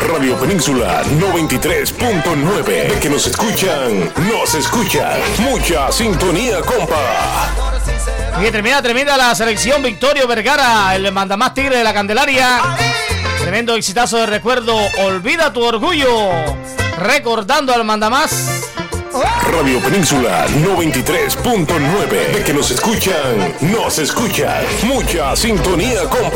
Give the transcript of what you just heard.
Radio Península 93.9. Que nos escuchan, nos escuchan. Mucha sintonía, compa. Y termina la selección. Victorio Vergara, el mandamás tigre de la Candelaria. Tremendo exitazo de recuerdo. Olvida tu orgullo. Recordando al mandamás. Radio Península 93.9. Que nos escuchan, nos escuchan. Mucha sintonía, compa.